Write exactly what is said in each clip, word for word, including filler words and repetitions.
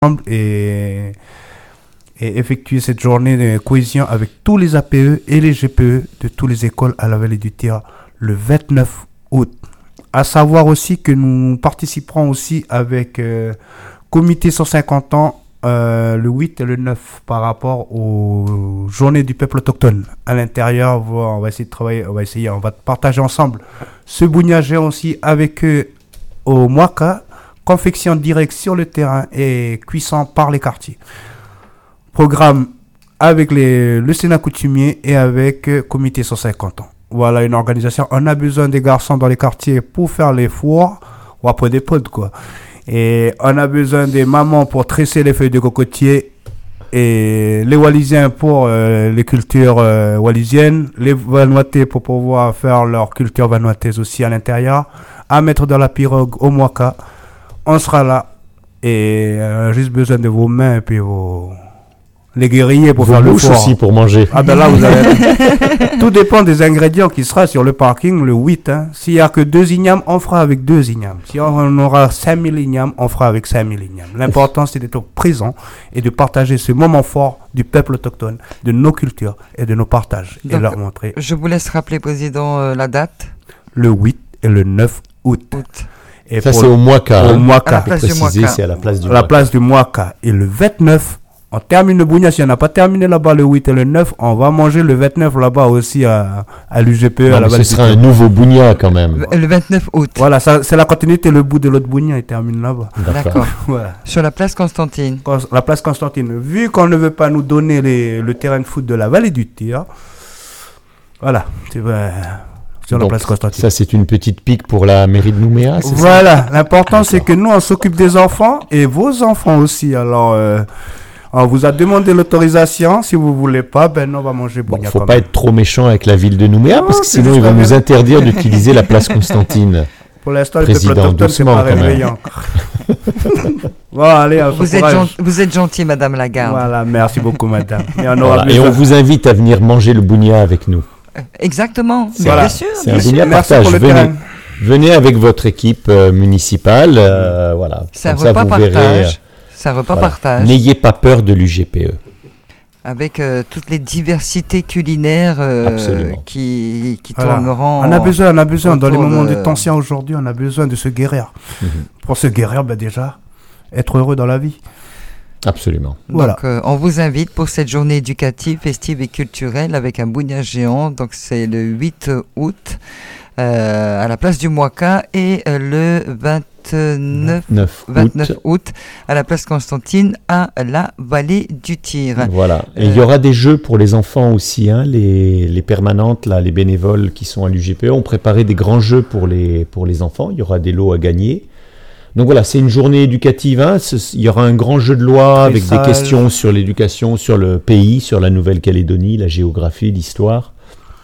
et, et effectuer cette journée de cohésion avec tous les A P E et les G P E de toutes les écoles à la Vallée du Tira le vingt-neuf août. À savoir aussi que nous participerons aussi avec euh, Comité cent cinquante ans euh, le huit et le neuf par rapport aux journées du peuple autochtone. À l'intérieur, on va essayer de travailler, on va essayer, on va partager ensemble ce bougnager aussi avec eux au Mwaka. Confection directe sur le terrain et cuisson par les quartiers. Programme avec les, le Sénat coutumier et avec euh, Comité cent cinquante ans. Voilà une organisation. On a besoin des garçons dans les quartiers pour faire les fours ou après des pods quoi. Et on a besoin des mamans pour tresser les feuilles de cocotier et les Wallisiens pour euh, les cultures euh, wallisiennes, les Vanuatais pour pouvoir faire leur culture vanuataise aussi à l'intérieur, à mettre dans la pirogue au Mwaka. On sera là et euh, juste besoin de vos mains et puis vos les guerriers pour vos faire le bouches four aussi pour manger. Ah ben là vous avez tout dépend des ingrédients qui sera sur le parking le huit hein. S'il y a que deux ignames, on fera avec deux ignames. Si on aura cinq mille ignames, on fera avec cinq mille ignames. L'important c'est d'être présent et de partager ce moment fort du peuple autochtone, de nos cultures et de nos partages. Donc, et leur montrer. Je vous laisse rappeler, Président, euh, la date. Le huit et le neuf août. août. Et ça c'est au Mwaka. Au Mwaka. À la place préciser, du Mwaka. C'est à la place du à Mwaka. la place du Mwaka. Et le vingt-neuf, on termine le bougna. Si on n'a pas terminé là-bas le huit et le neuf, on va manger le vingt-neuf là-bas aussi à, à l'U G P E. Non, à la mais ce Vallée sera du un nouveau bougna quand même. Le vingt-neuf août. Voilà, ça, c'est la continuité. Le bout de l'autre bougna, il termine là-bas. D'accord. Voilà. Sur la place Constantine. La place Constantine. Vu qu'on ne veut pas nous donner les, le terrain de foot de la Vallée du Tira, voilà, c'est vrai. Sur la Donc, place Constantine. Ça, c'est une petite pique pour la mairie de Nouméa, c'est Voilà, ça l'important c'est que nous on s'occupe des enfants et vos enfants aussi. Alors, euh, on vous a demandé l'autorisation. Si vous voulez pas, ben on va manger Bon, bougna. faut quand pas même. être trop méchant avec la ville de Nouméa Non, parce que c'est sinon juste ils vont la nous même. interdire d'utiliser la place Constantine. Pour l'instant, le peuple Président, autochtone c'est doucement, pas quand même. réveillé encore. Bon, allez, on se Vous êtes, courage. gen- vous êtes gentil, Madame Lagarde. Voilà, merci beaucoup, madame. Et on aura Voilà. Et besoin- on vous invite à venir manger le bougna avec nous. Euh, Exactement. C'est Bien voilà. sûr. C'est bien un sûr. bougna Merci partage. pour le Venez, terrain. venez avec votre équipe euh, municipale. euh, voilà. C'est un Comme ça, repas vous partage. verrez, euh, C'est un repas voilà. partage. N'ayez pas peur de l'U G P E. Avec euh, toutes les diversités culinaires euh, Absolument. qui, qui Voilà. tourneront. On a besoin, on a besoin, dans les autour moments de- de tension aujourd'hui, on a besoin de se guérir. Mhm. Pour se guérir, ben déjà, être heureux dans la vie. Absolument. Voilà. Donc, euh, on vous invite pour cette journée éducative, festive et culturelle avec un bougna géant. Donc, c'est le huit août euh, à la place du Mwaka et euh, le vingt-neuf, neuf vingt-neuf août. août à la place Constantine à la Vallée du Tir. Voilà. Et Euh, il y aura des jeux pour les enfants aussi. Hein. Les, les permanentes, là, les bénévoles qui sont à l'U G P E ont préparé des grands jeux pour les, pour les enfants. Il y aura des lots à gagner. Donc voilà, c'est une journée éducative. Hein. Ce- Il y aura un grand jeu de loi avec Tressage. des questions sur l'éducation, sur le pays, sur la Nouvelle-Calédonie, la géographie, l'histoire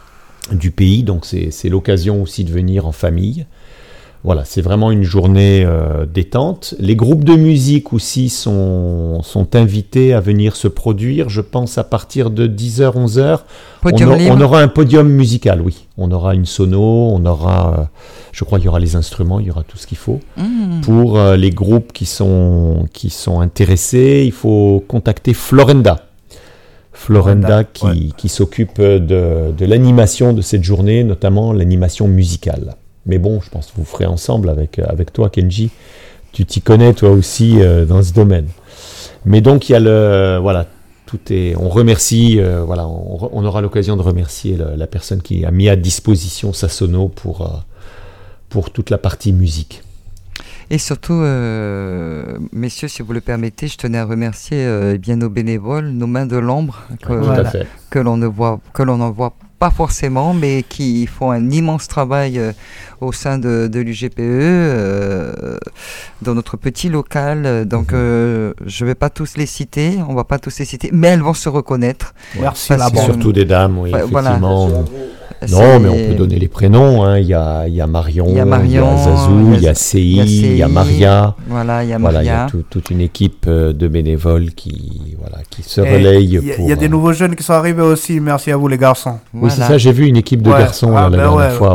du pays. Donc c'est c'est l'occasion aussi de venir en famille. Voilà, c'est vraiment une journée euh, détente. Les groupes de musique aussi sont, sont invités à venir se produire, je pense à partir de dix heures, onze heures. Podium on, a- libre. on aura un podium musical, oui. On aura une sono, on aura, euh, je crois qu'il y aura les instruments, il y aura tout ce qu'il faut. Mmh. Pour euh, les groupes qui sont, qui sont intéressés, il faut contacter Florenda. Florenda Florenda, qui, ouais. qui s'occupe de, de l'animation de cette journée, notamment l'animation musicale. Mais bon, je pense que vous ferez ensemble avec, avec toi, Kenji. Tu t'y connais toi aussi euh, dans ce domaine. Mais donc il y a le... Voilà, tout est... On remercie, euh, voilà, on, on aura l'occasion de remercier le- la personne qui a mis à disposition sa sono pour, euh, pour toute la partie musique. Et surtout, euh, messieurs, si vous le permettez, je tenais à remercier euh, eh bien nos bénévoles, nos mains de l'ombre, que, Tout Voilà. à fait. que l'on ne voit, que l'on n'en voit pas forcément, mais qui font un immense travail euh, au sein de, de l'U G P E, euh, dans notre petit local. Donc, euh, je ne vais pas tous les citer, on ne va pas tous les citer, mais elles vont se reconnaître. Merci Parce la que- bande. Surtout des dames, oui, Ouais, voilà. effectivement. C'est- Non, mais on peut donner les prénoms. hein. Il y a, il y a Marion, Il y a Marion, Zazou, il y a il Sei, y a il y a Sei, Maria. Voilà, il y a Voilà, il y Maria. a tout- toute une équipe euh, de bénévoles qui, voilà, qui se Et relayent Il y, a- pour... il y a des euh, nouveaux jeunes qui sont arrivés aussi. Merci à vous, les garçons. Oui, c'est Voilà. ça, j'ai vu une équipe de Ouais. garçons Ah, là, la ben dernière ouais, fois. Ouais.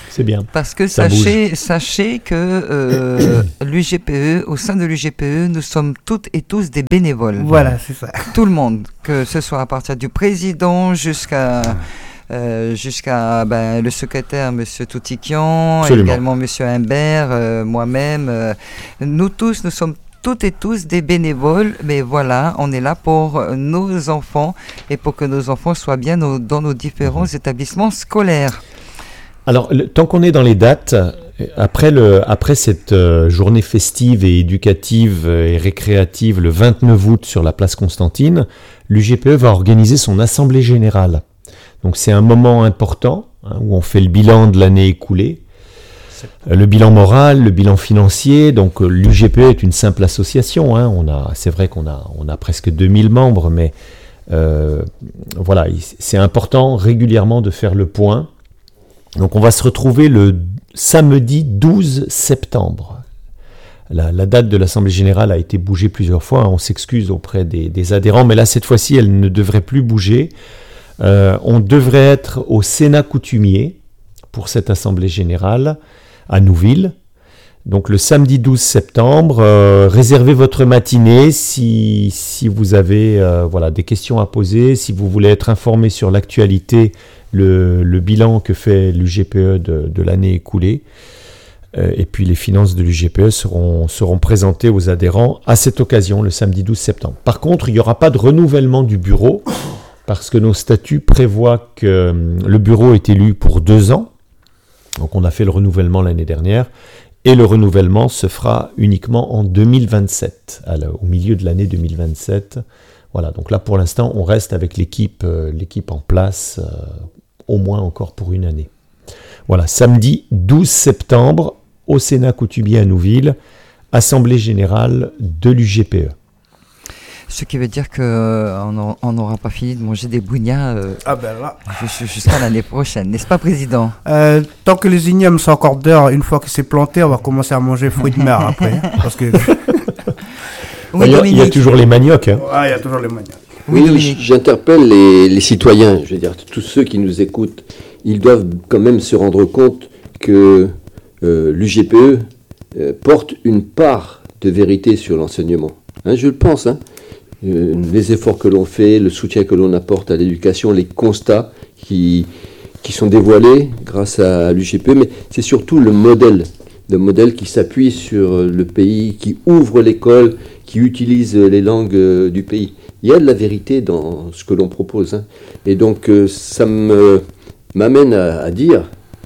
C'est bien. Parce que Ça sachez, sachez que euh, l'U G P E, au sein de l'U G P E, nous sommes toutes et tous des bénévoles. Voilà, c'est ça. Tout le monde, que ce soit à partir du président jusqu'à euh, jusqu'à ben, le secrétaire, Monsieur Toutiquian, Absolument. également Monsieur Humbert, euh, moi-même. Euh, nous tous, nous sommes toutes et tous des bénévoles, mais voilà, on est là pour nos enfants et pour que nos enfants soient bien nos, dans nos différents mmh. établissements scolaires. Alors, le, tant qu'on est dans les dates, après, le, après cette euh, journée festive et éducative et récréative le vingt-neuf août sur la place Constantine, l'U G P E va organiser son assemblée générale. Donc c'est un moment important hein, où on fait le bilan de l'année écoulée, euh, le bilan moral, le bilan financier. Donc euh, l'U G P E est une simple association. Hein, on a, c'est vrai qu'on a, on a presque deux mille membres, mais euh, voilà, c'est important régulièrement de faire le point. Donc on va se retrouver le samedi douze septembre. La, la date de l'Assemblée Générale a été bougée plusieurs fois, hein. On s'excuse auprès des, des adhérents, mais là cette fois-ci elle ne devrait plus bouger. Euh, on devrait être au Sénat coutumier pour cette Assemblée Générale à Nouville. Donc le samedi douze septembre, euh, réservez votre matinée si, si vous avez euh, voilà, des questions à poser, si vous voulez être informé sur l'actualité, le, le bilan que fait l'U G P E de, de l'année écoulée. Euh, et puis les finances de l'U G P E seront, seront présentées aux adhérents à cette occasion, le samedi douze septembre. Par contre, il n'y aura pas de renouvellement du bureau, parce que nos statuts prévoient que euh, le bureau est élu pour deux ans. Donc on a fait le renouvellement l'année dernière. Et le renouvellement se fera uniquement en deux mille vingt-sept, alors, au milieu de l'année deux mille vingt-sept. Voilà, donc là pour l'instant on reste avec l'équipe, euh, l'équipe en place, euh, au moins encore pour une année. Voilà, samedi douze septembre, au Sénat coutumier à Nouville, Assemblée Générale de l'U G P E. Ce qui veut dire qu'on n'aura pas fini de manger des bougnats euh, ah ben là. jusqu'à l'année prochaine, n'est-ce pas, Président? euh, Tant que les ignames sont encore d'heure, une fois qu'il s'est planté, on va commencer à manger fruits de mer après. Parce que... oui, il, y a, il y a toujours les maniocs. Hein. Ah, il y a toujours les maniocs. Oui, oui j'interpelle les, les citoyens, je veux dire, tous ceux qui nous écoutent. Ils doivent quand même se rendre compte que euh, l'U G P E euh, porte une part de vérité sur l'enseignement. Hein, je le pense, hein. Euh, les efforts que l'on fait, le soutien que l'on apporte à l'éducation, les constats qui, qui sont dévoilés grâce à l'U G P E, mais c'est surtout le modèle, le modèle qui s'appuie sur le pays, qui ouvre l'école, qui utilise les langues euh, du pays. Il y a de la vérité dans ce que l'on propose. Hein. Et donc euh, ça me, m'amène à, à dire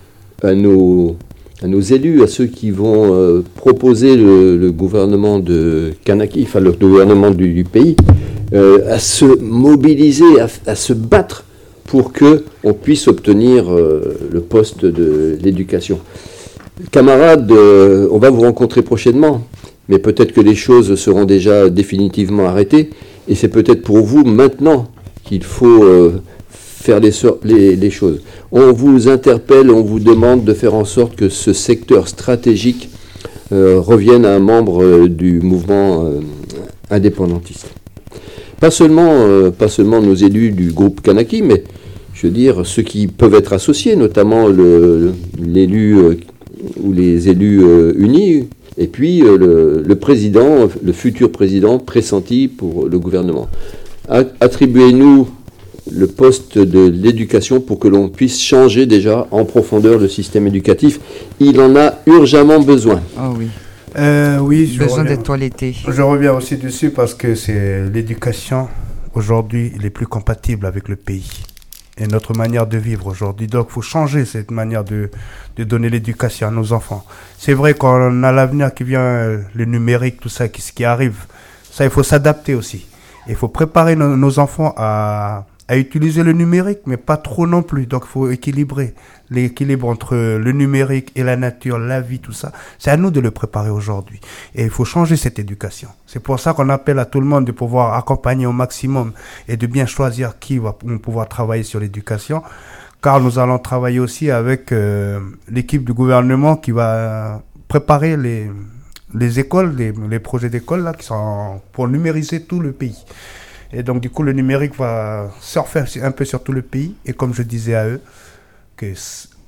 à nos, à nos élus, à ceux qui vont euh, proposer le, le gouvernement de Kanaki, enfin le gouvernement du, du pays, euh, à se mobiliser, à, à se battre pour qu'on puisse obtenir euh, le poste de l'éducation. Camarades, euh, on va vous rencontrer prochainement, mais peut-être que les choses seront déjà définitivement arrêtées, et c'est peut-être pour vous maintenant qu'il faut euh, faire les, les, les choses. On vous interpelle, on vous demande de faire en sorte que ce secteur stratégique euh, revienne à un membre euh, du mouvement euh, indépendantiste. Pas seulement, euh, pas seulement nos élus du groupe Kanaki, mais je veux dire ceux qui peuvent être associés, notamment le, l'élu euh, ou les élus euh, unis, et puis euh, le, le président, le futur président pressenti pour le gouvernement. Attribuez-nous le poste de l'éducation pour que l'on puisse changer déjà en profondeur le système éducatif. Il en a urgemment besoin. Ah oui. Euh, oui, je besoin reviens, d'être toiletté. Je reviens aussi dessus parce que c'est l'éducation aujourd'hui, il est plus compatible avec le pays et notre manière de vivre aujourd'hui. Donc, il faut changer cette manière de, de donner l'éducation à nos enfants. C'est vrai qu'on a l'avenir qui vient, le numérique, tout ça, qui, ce qui arrive. Ça, il faut s'adapter aussi. Il faut préparer nos, nos enfants à, à utiliser le numérique, mais pas trop non plus. Donc, il faut équilibrer. L'équilibre entre le numérique et la nature, la vie, tout ça. C'est à nous de le préparer aujourd'hui. Et il faut changer cette éducation. C'est pour ça qu'on appelle à tout le monde de pouvoir accompagner au maximum et de bien choisir qui va pouvoir travailler sur l'éducation. Car nous allons travailler aussi avec euh, l'équipe du gouvernement qui va préparer les, les écoles, les, les projets d'école là, qui sont pour numériser tout le pays. Et donc, du coup, le numérique va surfer un peu sur tout le pays. Et comme je disais à eux, que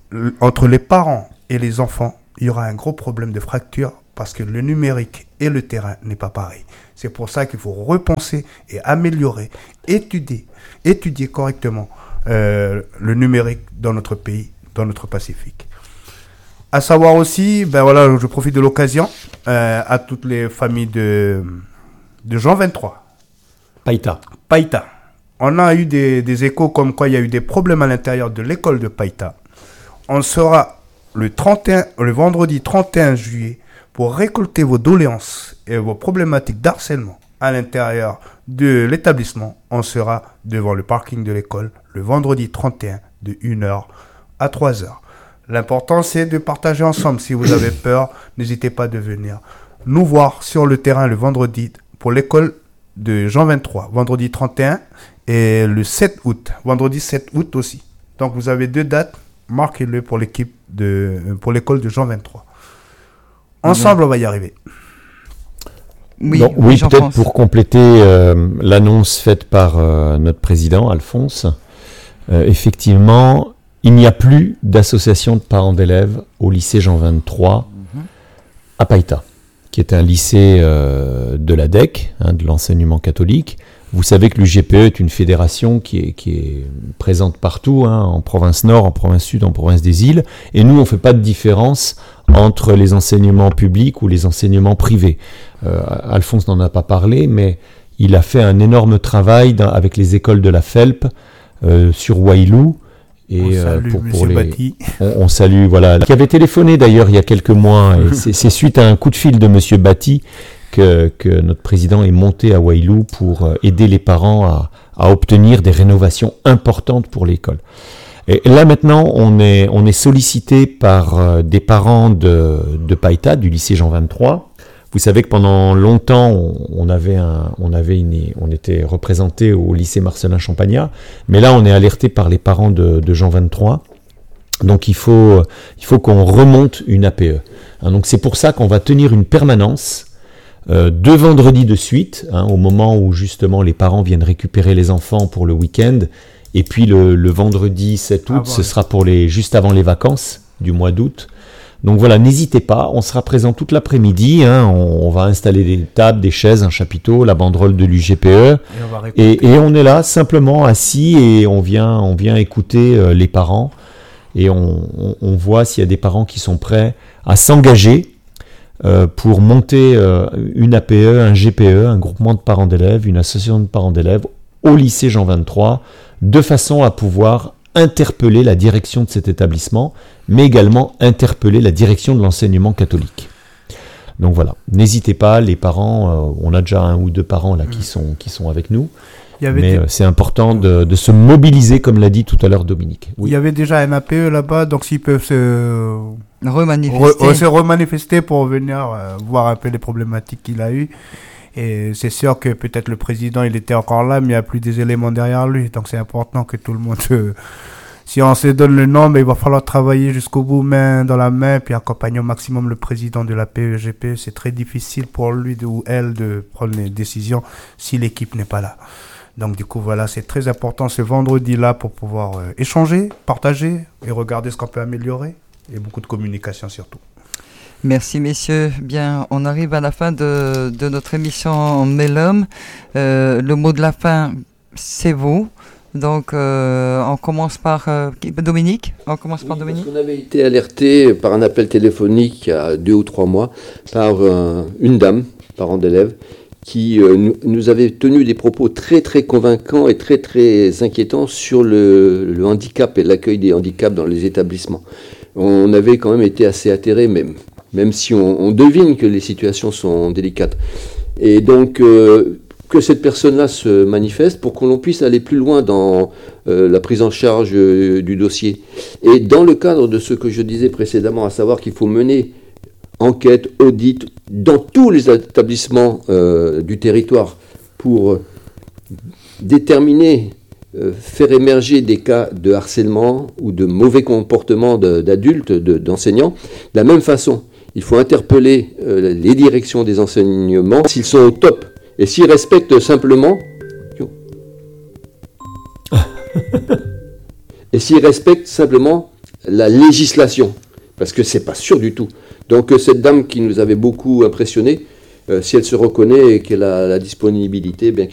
entre les parents et les enfants, il y aura un gros problème de fracture parce que le numérique et le terrain n'est pas pareil. C'est pour ça qu'il faut repenser et améliorer, étudier, étudier correctement euh, le numérique dans notre pays, dans notre Pacifique. À savoir aussi, ben voilà, je profite de l'occasion euh, à toutes les familles de, de Jean vingt-trois. Païta. Païta. On a eu des, des échos comme quoi il y a eu des problèmes à l'intérieur de l'école de Païta. On sera le, trente et un, le vendredi trente et un juillet pour récolter vos doléances et vos problématiques d'harcèlement à l'intérieur de l'établissement. On sera devant le parking de l'école le vendredi trente et un de une heure à trois heures. L'important, c'est de partager ensemble. Si vous avez peur, n'hésitez pas de venir nous voir sur le terrain le vendredi pour l'école de Jean vingt-trois, vendredi trente et un et le sept août, vendredi sept août aussi. Donc vous avez deux dates, marquez-le pour l'équipe de, pour l'école de Jean vingt-trois. Ensemble, on va y arriver. Oui, Donc, oui, oui peut-être pense. Pour compléter euh, l'annonce faite par euh, notre président, Alphonse, euh, effectivement, il n'y a plus d'association de parents d'élèves au lycée Jean vingt-trois mm-hmm. à Païta, qui est un lycée euh, de l'A D E C, hein, de l'enseignement catholique. Vous savez que l'U G P E est une fédération qui est, qui est présente partout, hein, en province nord, en province sud, en province des îles. Et nous, on ne fait pas de différence entre les enseignements publics ou les enseignements privés. Euh, Alphonse n'en a pas parlé, mais il a fait un énorme travail dans, avec les écoles de la F E L P euh, sur Wailou. Et on salue, euh, pour, pour les, Bati. On, on salue, voilà, qui avait téléphoné d'ailleurs il y a quelques mois. Et c'est, c'est suite à un coup de fil de Monsieur Bati que, que notre président est monté à Wailou pour aider les parents à, à obtenir des rénovations importantes pour l'école. Et là maintenant, on est, on est sollicité par euh, des parents de, de Païta, du lycée Jean vingt-trois. Vous savez que pendant longtemps, on, on avait un, on avait une, on était représenté au lycée Marcelin Champagnat, mais là, on est alerté par les parents de, de Jean vingt-trois. Donc, il faut, il faut qu'on remonte une A P E. Hein, donc, c'est pour ça qu'on va tenir une permanence euh, deux vendredis de suite, hein, au moment où justement les parents viennent récupérer les enfants pour le week-end. Et puis le, le vendredi sept août, ah, ce ouais. sera pour les, juste avant les vacances du mois d'août. Donc voilà, n'hésitez pas, on sera présent toute l'après-midi, hein, on, on va installer des tables, des chaises, un chapiteau, la banderole de l'U G P E, et on, et, et on est là simplement assis et on vient, on vient écouter euh, les parents et on, on, on voit s'il y a des parents qui sont prêts à s'engager euh, pour monter euh, une A P E, un G P E, un groupement de parents d'élèves, une association de parents d'élèves au lycée Jean vingt-trois, de façon à pouvoir interpeller la direction de cet établissement, mais également interpeller la direction de l'enseignement catholique. Donc voilà, n'hésitez pas, les parents, euh, on a déjà un ou deux parents là qui sont, qui sont avec nous, mais des... euh, c'est important de, de se mobiliser, comme l'a dit tout à l'heure Dominique. Oui. Il y avait déjà un A P E là-bas, donc s'ils peuvent se remanifester, re, se remanifester pour venir euh, voir un peu les problématiques qu'il a eues. Et c'est sûr que peut-être le président, il était encore là, mais il n'y a plus des éléments derrière lui. Donc c'est important que tout le monde... Euh, si on se donne le nom, mais il va falloir travailler jusqu'au bout, main dans la main, puis accompagner au maximum le président de la P E G P. C'est très difficile pour lui de, ou elle de prendre les décisions si l'équipe n'est pas là. Donc du coup, voilà, c'est très important ce vendredi-là pour pouvoir euh, échanger, partager et regarder ce qu'on peut améliorer. Et beaucoup de communication surtout. Merci messieurs. Bien, on arrive à la fin de, de notre émission Melum. Euh, le mot de la fin, c'est vous. Donc, euh, on commence par euh, Dominique. On commence oui, par Dominique. On avait été alerté par un appel téléphonique il y a deux ou trois mois par euh, une dame, parent d'élève, qui euh, nous, nous avait tenu des propos très très convaincants et très très inquiétants sur le, le handicap et l'accueil des handicaps dans les établissements. On avait quand même été assez atterrés, même, même si on, on devine que les situations sont délicates. Et donc, euh, que cette personne-là se manifeste pour qu'on puisse aller plus loin dans euh, la prise en charge euh, du dossier. Et dans le cadre de ce que je disais précédemment, à savoir qu'il faut mener enquête, audit dans tous les établissements euh, du territoire pour euh, déterminer, euh, faire émerger des cas de harcèlement ou de mauvais comportement de, d'adultes, de, d'enseignants. De la même façon, il faut interpeller euh, les directions des enseignements s'ils sont au top et s'ils respectent simplement et s'ils respectent simplement la législation, parce que c'est pas sûr du tout. Donc euh, cette dame qui nous avait beaucoup impressionnés, euh, si elle se reconnaît et qu'elle a la disponibilité, bien